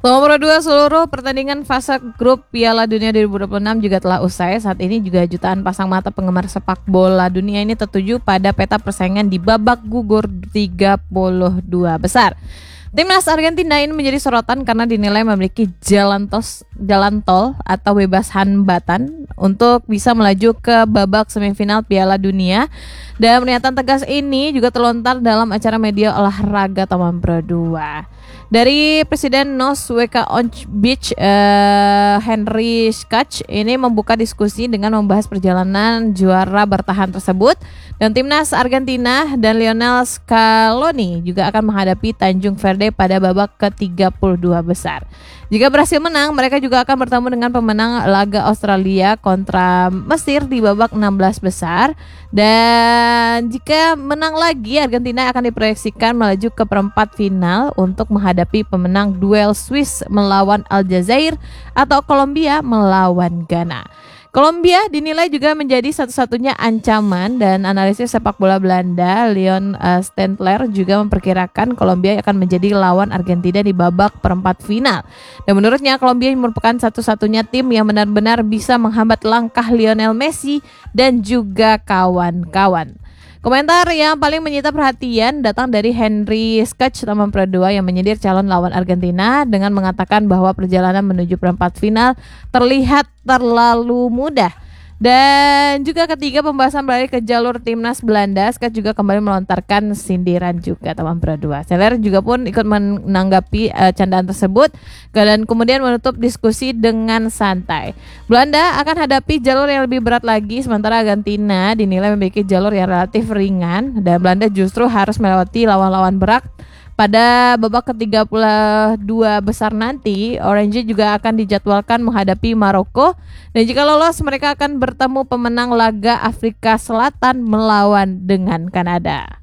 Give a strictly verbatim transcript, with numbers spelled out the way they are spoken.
Nomor dua, seluruh pertandingan fase grup Piala Dunia dua ribu dua puluh enam juga telah usai. Saat ini juga jutaan pasang mata penggemar sepak bola dunia ini tertuju pada peta persaingan di babak gugur tiga puluh dua besar. Timnas Argentina ini menjadi sorotan karena dinilai memiliki jalan tos, jalan tol atau bebas hambatan untuk bisa melaju ke babak semifinal Piala Dunia. Dan pernyataan tegas ini juga terlontar dalam acara media olahraga Taman Pro dua. Dari Presiden N O S W K Onch Beach, uh, Henry Skach ini membuka diskusi dengan membahas perjalanan juara bertahan tersebut. Dan timnas Argentina dan Lionel Scaloni juga akan menghadapi Tanjung Verde pada babak ke tiga puluh dua besar. Jika berhasil menang, mereka juga akan bertemu dengan pemenang laga Australia kontra Mesir di babak enam belas besar. Dan jika menang lagi, Argentina akan diproyeksikan melaju ke perempat final untuk menghadapi pemenang duel Swiss melawan Aljazair atau Kolombia melawan Ghana. Kolombia dinilai juga menjadi satu-satunya ancaman, dan analisis sepak bola Belanda Leon uh, Stentler juga memperkirakan Kolombia akan menjadi lawan Argentina di babak perempat final. Dan menurutnya Kolombia merupakan satu-satunya tim yang benar-benar bisa menghambat langkah Lionel Messi dan juga kawan-kawan. Komentar yang paling menyita perhatian datang dari Henry Skach Taman Pro dua yang menyindir calon lawan Argentina dengan mengatakan bahwa perjalanan menuju perempat final terlihat terlalu mudah. Dan juga ketiga, pembahasan beralih ke jalur timnas Belanda, Skach juga kembali melontarkan sindiran juga Taman Pro dua. Seller juga pun ikut menanggapi uh, candaan tersebut dan kemudian menutup diskusi dengan santai. Belanda akan hadapi jalur yang lebih berat lagi, sementara Argentina dinilai memiliki jalur yang relatif ringan, dan Belanda justru harus melewati lawan-lawan berat. Pada babak ke tiga puluh dua besar nanti, Orange juga akan dijadwalkan menghadapi Maroko, dan jika lolos mereka akan bertemu pemenang laga Afrika Selatan melawan dengan Kanada.